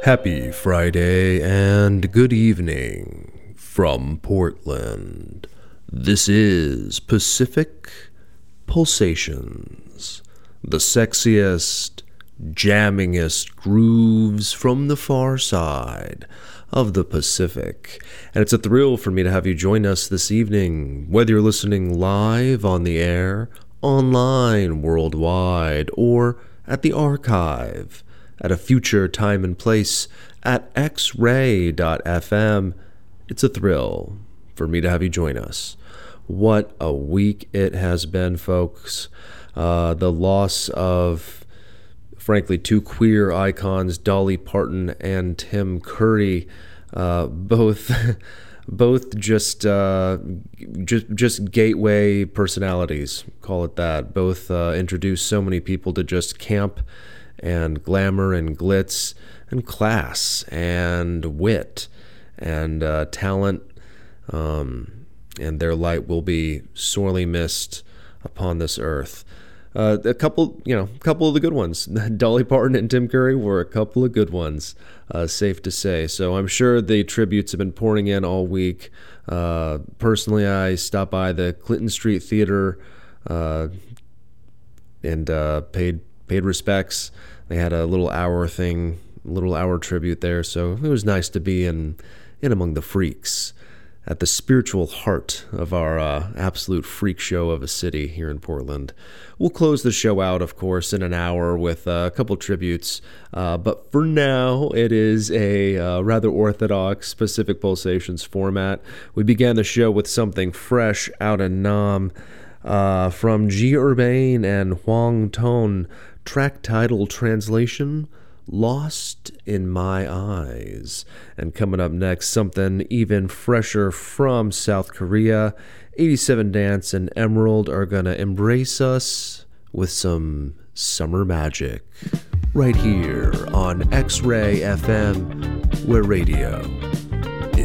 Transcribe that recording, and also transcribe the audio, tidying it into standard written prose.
Happy Friday and good evening from Portland. This is Pacific Pulsations, the sexiest, jammingest grooves from the far side of the Pacific. And it's a thrill for me to have you join us this evening, whether you're listening live on the air, online, worldwide, or at the archive at a future time and place at xray.fm. It's a thrill for me to have you join us. What a week it has been, folks. The loss of, frankly, two queer icons, Dolly Parton and Tim Curry, both just gateway personalities, call it that. Both introduced so many people to just camp and glamour and glitz and class and wit and talent, and their light will be sorely missed upon this earth. A couple of the good ones. Dolly Parton and Tim Curry were a couple of good ones, safe to say. So I'm sure the tributes have been pouring in all week. Personally, I stopped by the Clinton Street Theater and paid respects. They had a little hour tribute there, so it was nice to be in among the freaks at the spiritual heart of our absolute freak show of a city here in Portland. We'll close the show out, of course, in an hour with a couple tributes, but for now, it is a rather orthodox Pacific Pulsations format. We began the show with something fresh out of Nam from G. Urbane and Huang Ton. Track title translation, Lost in My Eyes. And coming up next, something even fresher from South Korea. 87 Dance and Emerald are going to embrace us with some summer magic. Right here on X-Ray FM, where radio